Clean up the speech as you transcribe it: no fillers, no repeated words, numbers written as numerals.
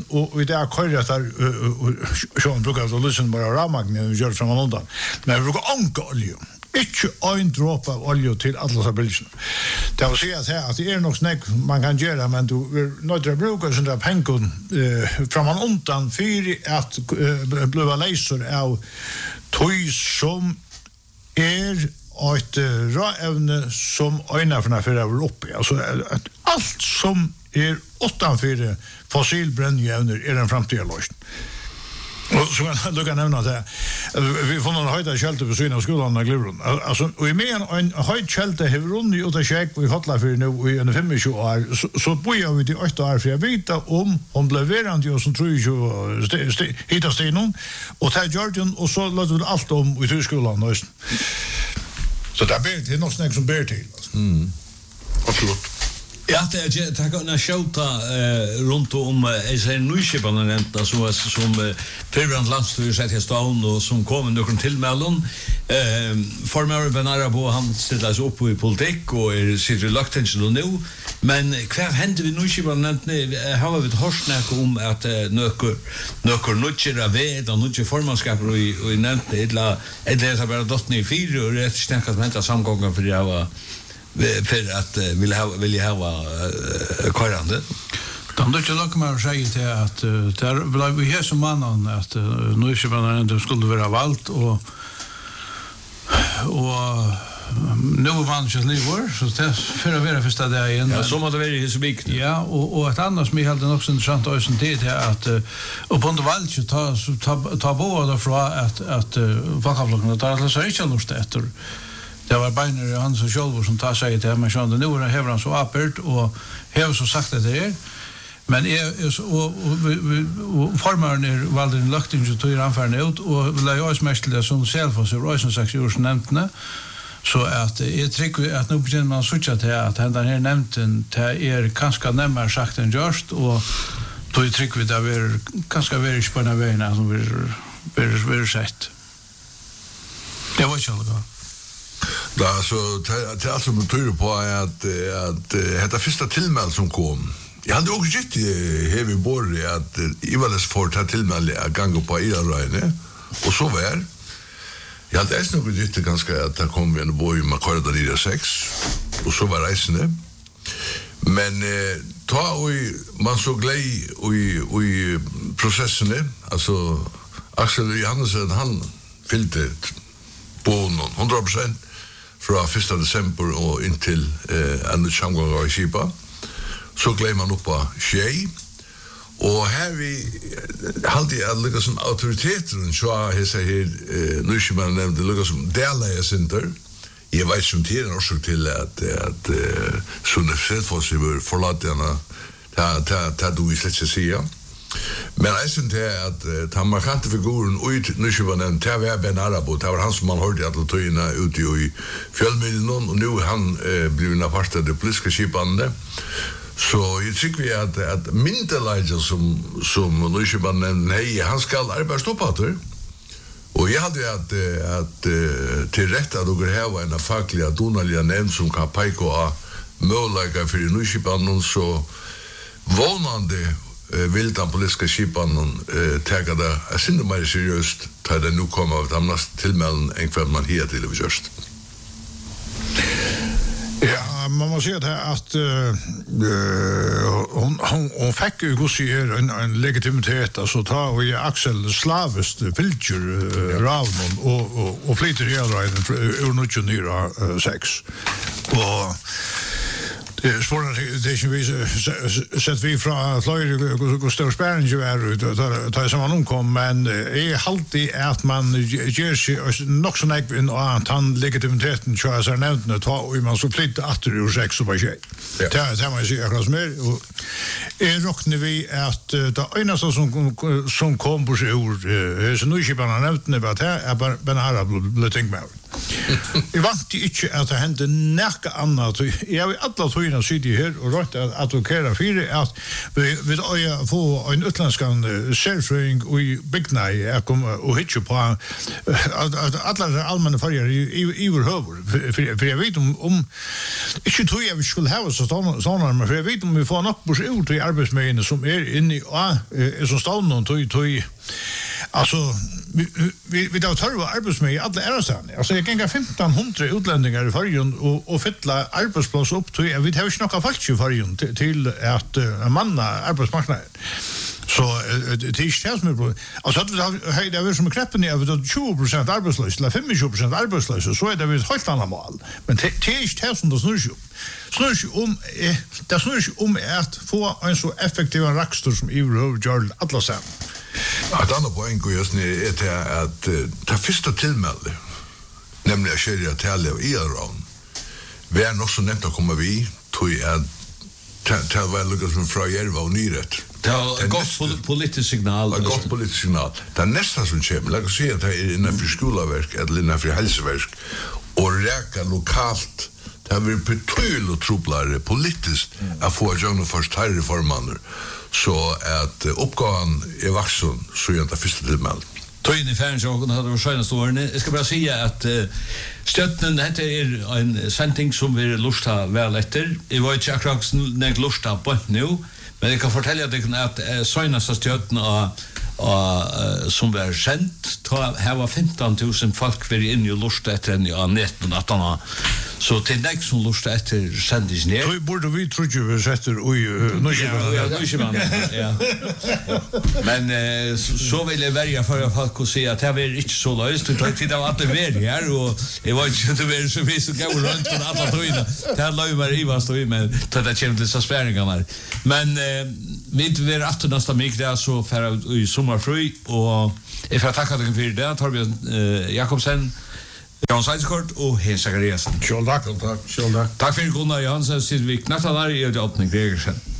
och det är korrekt där Sean brukar så lyssna bara ramagnen och gör som man undan. Men vi brukar anka olja. Ikke en droppe av olje til alle disse bildene. Det vil si at det nok snakk man kan gjøre, men du er nødt til å bruke sånne penger fra man undan for at bli leiser av tøy som et råevne som øynene for å være oppe. Altså, alt som utanför fossilbrännjävner en framtida lösning. Och så kan jag nämna det. Vi får någon höjda kälte på synen av skolan av Glivron. Alltså, och i med en höjd kälte har vi runnit ut av käk och i hotla för nu i 25 år. Så börjar vi till 8 år för att veta om blev verande och som tror jag hittar stenen och tar Georgian och så låter vi allt om i skolan. Så det är något snack som bär till. Absolut. Ja, det kan jag skjuta runt om är nyskiparna nämnda som förrant landsstyr sett i stan och som kommer någon tillmälen. Formar Benarabo han ställer sig upp i politik och sitter lagt till nu. Men kvar händer vi nyskiparna nämnda har vi ett hörsnack om att nöker nutchera ved och nutche formanskap och i nämnda eller bara dottern i 4 och rätt snackat med att samgången för jag var för att vill jag ha körande. De då jag kommer att säga till att där blev vi här som mannen att nu ska man ändå skulle vara valt och nu var det ju livor så det för att vara första där igen. Ja, så måste det vara i så big. Ja, och ett annat som jag hade också intressant och sen det är att och på valt så ta båda från att vakavlocken där alltså inte lust efter. Det var beinare han så själv som tar sig till men så nu har han så apert och har så sagt att det är men är så och farmaren valde en lagt in så tog han för ut och vill jag också mest det som själv så Rosen 6 år nämnde så att jag tycker att nu börjar man switcha till att han där nämnde det ganska närmare sagt än just och då tycker vi det är ganska väldigt spännande vägen som vi sagt. Det var ju alltså Da så till alltså betyder på att detta första tillmäl som kom. Jag hade också gitt heavy board att Ivales får ta tillmäl att gånga på Iraröjne och så var. Jag hade ens nog gitt ganska att det kom en boy med korridor 6 och så var resande. Men man så glei i processen alltså Axel Johansen han fyllde på 100% från 1. december och in till ännu samgångar i Kipa. Så glömmer man upp på tjej. Och här vi alltid att lyckas som auktoriteten så här säger nu ska man nämna lyckas som Dela Center. Jag vet som tiden också till att såna fredfosser förlåtarna ta du i släcka säga. Men jag syns att han markante figuren ut nu ska man en TV Benarabo det var han som man hörde alla töjna ute i fjällmiljön och nu han blivit en part av det politiska skipande så jag tycker vi att Mintelage som nu ska man nej han ska arbetstoppater och jag hade att till rätta då går här var en fackliga donaliga nämnd som kan peka på möjligheter för nu ska man så vånande vildan politiska skipan taga det är synd mer seriöst tar det nu kommer av annars tillmälen en kväll man här till vi just. Ja, man måste säga att hon fick ju gå sig en legitimitet alltså ta och Axel slavest filter Ravnon och flyter hela riden ur 1906 och det är svårt det som vi sett vi från Flöjr och stor spärren ju är ta som man kom men är alltid att man ger sig nog så näck in och att han legitimiteten så är nämnt nu ta och man så flytta att ur 6 och bara tjej. Det man säger akkurat mer och är rockne vi att det ena som kom på sig ur så nu ska man nämnt det var det är Benarabo blev tänkt med. Jeg vant ikke at det hendte nækka annet. Jeg har alle togene sitte her og rødt at advokere fire at vi få en utlandskan særfrøying i bygna og hitje på at alle allmenne farger i vår høver. For jeg vet om ikke tog jeg vi skulle ha sånn, men for jeg vet om vi får nok bors ut i arbeidsmøyene som inne i som stående tog alltså vi då tar arbetsmiljö i alla ärenden. Alltså jag gänga 1500 utlänningar i Färjön och fylla arbetsplats upp till vi har ju snackat folk i Färjön till att manna arbetsmarknaden. Så det är inte som alltså att vi det är som kreppen i över 20% arbetslösa eller 25% arbetslösa så är det ett helt annat mål. Men det är inte som det snurrar om att få en så effektiv rakstor som Iver Jarl alla sen. Ett annat poäng är till att ta första tillmäle, nämligen att skilja tale och elron. Vi är nog så nämnt att komma vi till att ta väl luckas från Fröjerva och nyret. Det var ett gott politiskt signal. Ett gott politiskt signal. Det är nästan som kommer. Låt oss säga att det är innanför skolaverk eller innanför hälsoverk och räka lokalt. Det har varit betydligt och troblare politiskt att få att göra först här reformaner. Så att uppgåvan är vuxen så är det första tillmäl. Tøyen i Färnsjåken hade de skönaste åren. Jag ska bara säga att stötten heter en sending som vi lusta väl efter. Jag var inte akkurat när jag lusta på nu. Men jag kan fortälja dig att skönaste stötten som var känt här var 15 000 folk var inne och lusta efter en av 1918. Så till nästa som lusta efter sändes ner. Då borde vi tro ju vi sätter ja. Men så vill jag välja för att folk att se att det är inte så löst. Det tid av att det är här och jag var inte det är så vi så går runt och alla tröjorna. Det har löjmar i vad står i men det kommer till så spärringarna. Men vi vill att nästa mig där så för i sommarfri och jag får tacka dig för det Torbjørn Jakobsen. Jan Seiskort og Hans Zachariasen. Sjølv takk. Takk for Gunnar Johansen, sitter vi knattet der i åpning Gregersen.